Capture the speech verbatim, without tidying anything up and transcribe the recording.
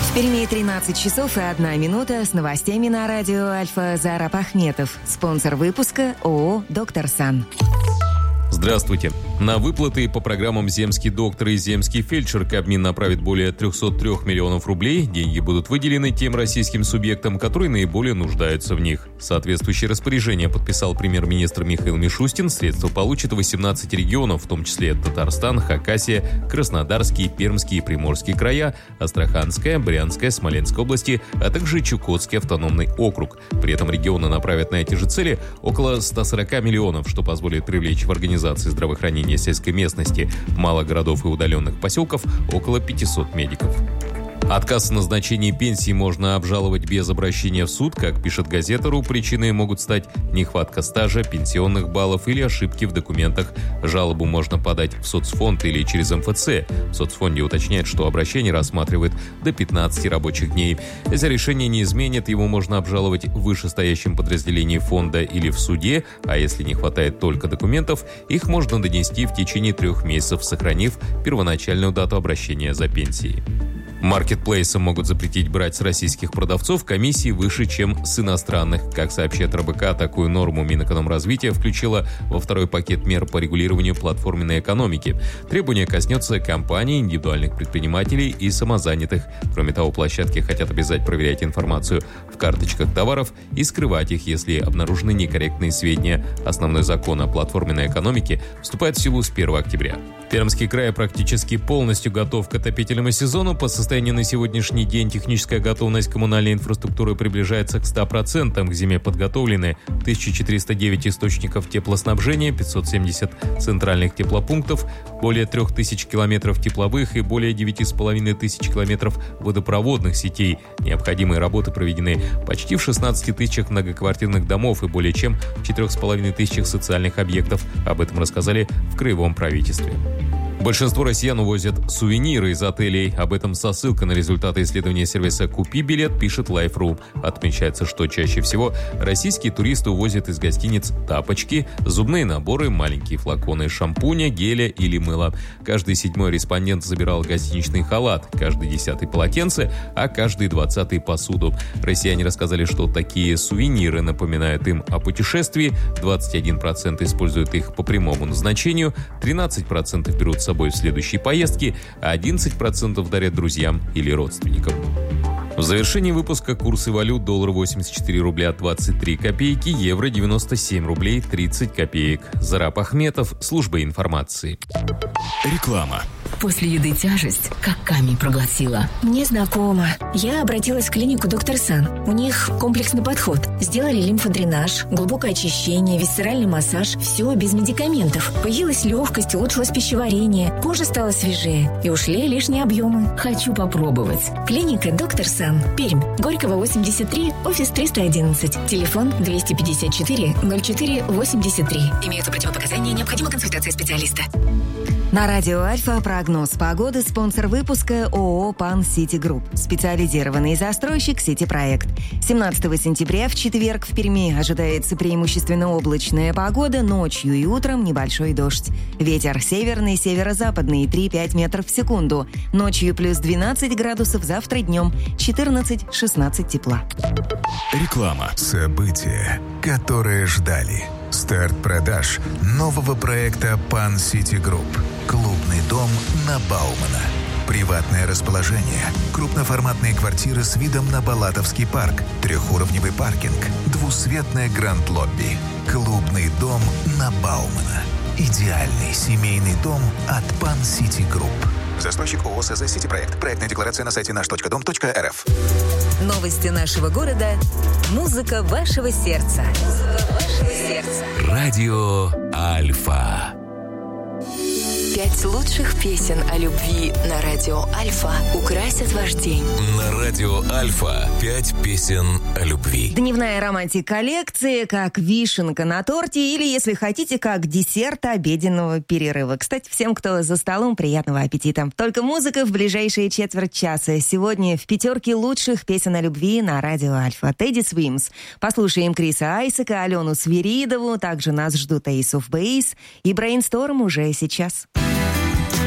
В Перми тринадцать часов и одна минута с новостями на радио Альфа. Зараб Ахметов. Спонсор выпуска ООО «Доктор Сан». Здравствуйте. На выплаты по программам «Земский доктор» и «Земский фельдшер» Кабмин направит более триста три миллионов рублей. Деньги будут выделены тем российским субъектам, которые наиболее нуждаются в них. Соответствующее распоряжение подписал премьер-министр Михаил Мишустин. Средства получат восемнадцать регионов, в том числе Татарстан, Хакасия, Краснодарский, Пермский и Приморский края, Астраханская, Брянская, Смоленская области, а также Чукотский автономный округ. При этом регионы направят на эти же цели около ста сорока миллионов, что позволит привлечь в организации здравоохранения сельской местности, малых городов и удаленных поселков около пятисот медиков. Отказ в назначении пенсии можно обжаловать без обращения в суд. Как пишет газета.ру, причиной могут стать нехватка стажа, пенсионных баллов или ошибки в документах. Жалобу можно подать в соцфонд или через эм эф цэ. В соцфонде уточняют, что обращение рассматривает до пятнадцати рабочих дней. Если решение не изменит, его можно обжаловать в вышестоящем подразделении фонда или в суде, а если не хватает только документов, их можно донести в течение трех месяцев, сохранив первоначальную дату обращения за пенсией. Маркетплейсы могут запретить брать с российских продавцов комиссии выше, чем с иностранных. Как сообщает эр бэ ка, такую норму Минэкономразвития включила во второй пакет мер по регулированию платформенной экономики. Требование коснется компаний, индивидуальных предпринимателей и самозанятых. Кроме того, площадки хотят обязать проверять информацию в карточках товаров и скрывать их, если обнаружены некорректные сведения. Основной закон о платформенной экономике вступает в силу с первого октября. Пермский край практически полностью готов к отопительному сезону. По состоянию на сегодняшний день техническая готовность коммунальной инфраструктуры приближается к ста процентам. К зиме подготовлены тысяча четыреста девять источников теплоснабжения, пятьсот семьдесят центральных теплопунктов, более трех тысяч километров тепловых и более девяти с половиной тысяч километров водопроводных сетей. Необходимые работы проведены почти в шестнадцати тысячах многоквартирных домов и более чем в четырех с половиной тысячах социальных объектов. Об этом рассказали в краевом правительстве. Большинство россиян увозят сувениры из отелей. Об этом со ссылкой на результаты исследования сервиса «Купи билет» пишет Life.ru. Отмечается, что чаще всего российские туристы увозят из гостиниц тапочки, зубные наборы, маленькие флаконы шампуня, геля или мыла. Каждый седьмой респондент забирал гостиничный халат, каждый десятый полотенце, а каждый двадцатый посуду. Россияне рассказали, что такие сувениры напоминают им о путешествии. двадцать один процент используют их по прямому назначению, тринадцать процентов берут с собой в следующей поездке, а одиннадцать процентов дарят друзьям или родственникам. В завершении выпуска курсы валют: доллар восемьдесят четыре рубля двадцать три копейки, евро девяносто семь рублей тридцать копеек. Зараб Ахметов, служба информации. Реклама. После еды тяжесть, как камень проглотила. Мне знакомо. Я обратилась в клинику «Доктор Сан». У них комплексный подход. Сделали лимфодренаж, глубокое очищение, висцеральный массаж. Все без медикаментов. Появилась легкость, улучшилось пищеварение. Кожа стала свежее. И ушли лишние объемы. Хочу попробовать. Клиника «Доктор Сан». Пермь. Горького, восемьдесят три, офис триста одиннадцать. Телефон двести пятьдесят четыре ноль четыре восемьдесят три. Имеются противопоказания, необходима консультация специалиста. На радио Альфа прогноз погоды. Спонсор выпуска ООО «Пан Сити Групп». Специализированный застройщик «Сити-проект». семнадцатого сентября в четверг в Перми ожидается преимущественно облачная погода. Ночью и утром небольшой дождь. Ветер северный, северо-западный три-пять метров в секунду. Ночью плюс двенадцать градусов, завтра днем четырнадцать-шестнадцать тепла. Реклама. События, которые ждали. Старт продаж нового проекта «Пан Сити Групп». Клубный дом на Баумана. Приватное расположение, крупноформатные квартиры с видом на Балатовский парк, трехуровневый паркинг, двусветное гранд-лобби. Клубный дом на Баумана. Идеальный семейный дом от «Пан Сити Групп». Застройщик ООО СЗ «Сити-проект». Проектная декларация на сайте наш точка дом точка эр эф. Новости нашего города. Музыка вашего сердца. Музыка вашего сердца. Радио Альфа. Пять лучших песен о любви на радио Альфа украсят ваш день. На радио Альфа пять песен о любви. Дневная романтик-коллекция, как вишенка на торте, или, если хотите, как десерт обеденного перерыва. Кстати, всем, кто за столом, приятного аппетита. Только музыка в ближайшие четверть часа. Сегодня в пятерке лучших песен о любви на радио Альфа. Тедди Свимс. Послушаем Криса Айсека, Алену Свиридову. Также нас ждут Ace of Base и Brainstorm уже сейчас.